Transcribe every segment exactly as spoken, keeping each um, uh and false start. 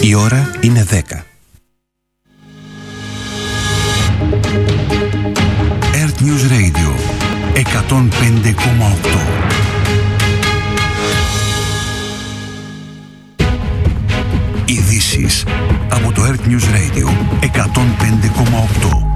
Η ώρα είναι δέκα. Earth News Radio εκατόν πέντε κόμμα οκτώ. Ειδήσεις από το Earth News Radio εκατόν πέντε κόμμα οκτώ.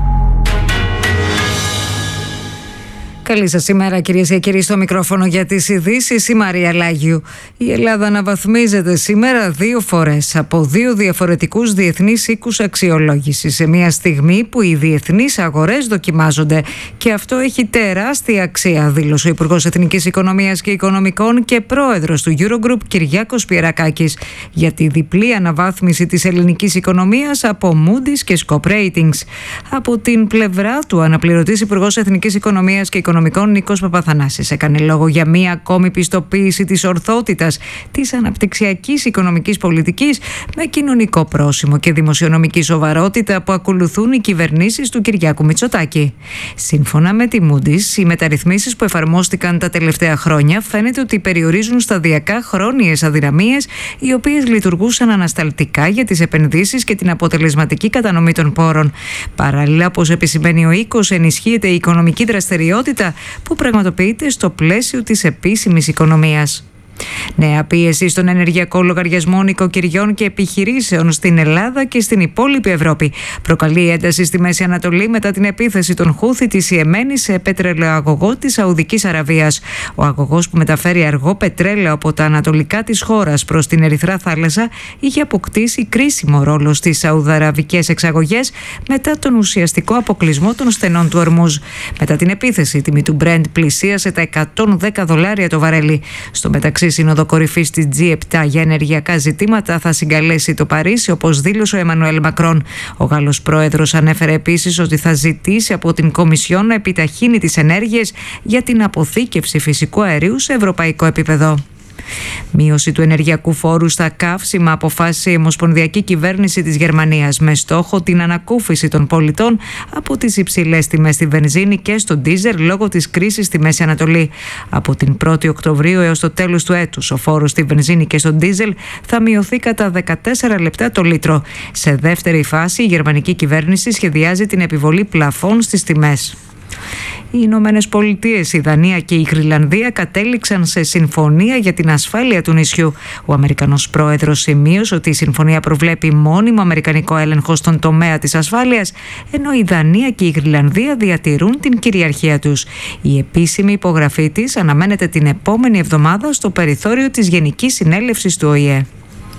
Καλή σας ημέρα, κυρίες και κύριοι, στο μικρόφωνο για τις ειδήσεις η Μαρία Λάγιου. Η Ελλάδα αναβαθμίζεται σήμερα δύο φορές από δύο διαφορετικούς διεθνείς οίκους αξιολόγησης, σε μια στιγμή που οι διεθνείς αγορές δοκιμάζονται, και αυτό έχει τεράστια αξία, δήλωσε ο Υπουργός Εθνικής Οικονομίας και Οικονομικών και πρόεδρος του Eurogroup Κυριάκος Πιερακάκης για τη διπλή αναβάθμιση της ελληνικής οικονομίας από Moody's και Scope Ratings. Από την πλευρά του, αναπληρωτής Υπουργός Εθνικής Οικονομίας και Οικονομικών Νίκος Παπαθανάσης έκανε λόγο για μία ακόμη πιστοποίηση της ορθότητας της αναπτυξιακής οικονομικής πολιτικής με κοινωνικό πρόσημο και δημοσιονομική σοβαρότητα που ακολουθούν οι κυβερνήσεις του Κυριάκου Μητσοτάκη. Σύμφωνα με τη Moody's, οι μεταρρυθμίσεις που εφαρμόστηκαν τα τελευταία χρόνια φαίνεται ότι περιορίζουν σταδιακά χρόνιες αδυναμίες, οι οποίες λειτουργούσαν ανασταλτικά για τις επενδύσεις και την αποτελεσματική κατανομή των πόρων. Παράλληλα, όπως επισημαίνει ο οίκος, ενισχύεται η οικονομική δραστηριότητα που πραγματοποιείται στο πλαίσιο της επίσημης οικονομίας. Νέα πίεση στον ενεργειακό λογαριασμό νοικοκυριών και επιχειρήσεων στην Ελλάδα και στην υπόλοιπη Ευρώπη προκαλεί ένταση στη Μέση Ανατολή μετά την επίθεση των Χούθη της Ιεμένης σε πετρελαιοαγωγό της Σαουδικής Αραβίας. Ο αγωγός, που μεταφέρει αργό πετρέλαιο από τα ανατολικά της χώρας προς την Ερυθρά Θάλασσα, είχε αποκτήσει κρίσιμο ρόλο στις σαουδαραβικές εξαγωγές μετά τον ουσιαστικό αποκλεισμό των στενών του Ορμούζ. Μετά την επίθεση, η τιμή του Brent πλησίασε τα εκατόν δέκα δολάρια το βαρέλι. Στο μεταξύ, η Σύνοδο Κορυφής της τζι επτά για ενεργειακά ζητήματα θα συγκαλέσει το Παρίσι, όπως δήλωσε ο Εμμανουέλ Μακρόν. Ο Γάλλος πρόεδρος ανέφερε επίσης ότι θα ζητήσει από την Κομισιόν να επιταχύνει τις ενέργειες για την αποθήκευση φυσικού αερίου σε ευρωπαϊκό επίπεδο. Μείωση του ενεργειακού φόρου στα καύσιμα αποφάσισε η Ομοσπονδιακή Κυβέρνηση της Γερμανίας με στόχο την ανακούφιση των πολιτών από τις υψηλές τιμές στη βενζίνη και στο ντίζελ λόγω της κρίσης στη Μέση Ανατολή. Από την πρώτη Οκτωβρίου έως το τέλος του έτους, ο φόρος στη βενζίνη και στο ντίζελ θα μειωθεί κατά δεκατέσσερα λεπτά το λίτρο. Σε δεύτερη φάση, η γερμανική κυβέρνηση σχεδιάζει την επιβολή πλαφών στις τιμές. Οι Ηνωμένες Πολιτείες, η Δανία και η Γροιλανδία κατέληξαν σε συμφωνία για την ασφάλεια του νησιού. Ο Αμερικανός πρόεδρος σημείωσε ότι η συμφωνία προβλέπει μόνιμο αμερικανικό έλεγχο στον τομέα της ασφάλειας, ενώ η Δανία και η Γροιλανδία διατηρούν την κυριαρχία τους. Η επίσημη υπογραφή της αναμένεται την επόμενη εβδομάδα στο περιθώριο της Γενικής Συνέλευσης του Ο Η Ε.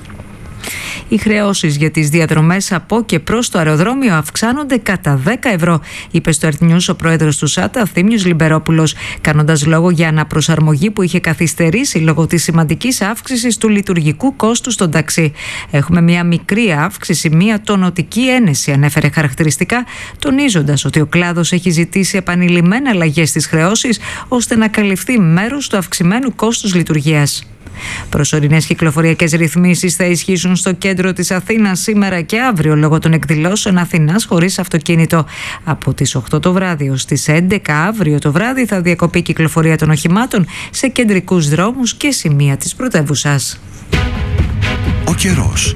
Οι χρεώσεις για τις διαδρομές από και προς το αεροδρόμιο αυξάνονται κατά δέκα ευρώ, είπε στο Earth News ο πρόεδρος του ΣΑΤΑ, Θήμιος Λιμπερόπουλος, κάνοντας λόγο για αναπροσαρμογή που είχε καθυστερήσει λόγω της σημαντικής αύξησης του λειτουργικού κόστου στον ταξί. Έχουμε μια μικρή αύξηση, μια τονωτική ένεση, ανέφερε χαρακτηριστικά, τονίζοντας ότι ο κλάδος έχει ζητήσει επανειλημμένα αλλαγές στις χρεώσεις ώστε να καλυφθεί μέρος του αυξημένου κόστους λειτουργίας. Προσωρινές κυκλοφοριακές ρυθμίσεις θα ισχύσουν στο κέντρο της Αθήνας σήμερα και αύριο λόγω των εκδηλώσεων Αθηνάς χωρίς αυτοκίνητο. Από τις οκτώ το βράδυ ως τις έντεκα αύριο το βράδυ θα διακοπεί η κυκλοφορία των οχημάτων σε κεντρικούς δρόμους και σημεία της πρωτεύουσας. Ο καιρός.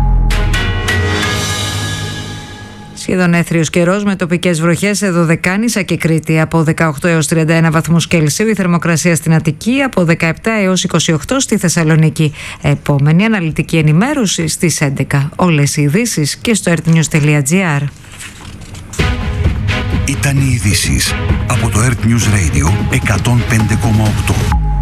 Σχεδόν έθριος καιρός με τοπικές βροχές σε Δωδεκάνησα και Κρήτη. Από δεκαοκτώ έως τριάντα ένα βαθμούς Κελσίου η θερμοκρασία στην Αττική, από δεκαεπτά έως είκοσι οκτώ στη Θεσσαλονίκη. Επόμενη αναλυτική ενημέρωση στις έντεκα. Όλες οι ειδήσεις και στο earthnews τελεία gr. Ήταν οι ειδήσεις από το Earth News Radio εκατόν πέντε κόμμα οκτώ.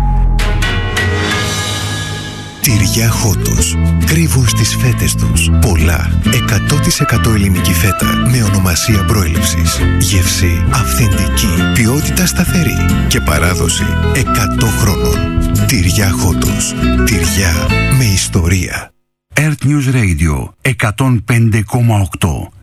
Τυριά Χότος. Κρύβουν στις φέτες τους πολλά εκατό τοις εκατό ελληνική φέτα με ονομασία προέλευσης. Γεύση αυθεντική, ποιότητα σταθερή και παράδοση εκατό χρόνων. Τυριά Χότος. Τυριά με ιστορία. Earth News Radio εκατόν πέντε κόμμα οκτώ.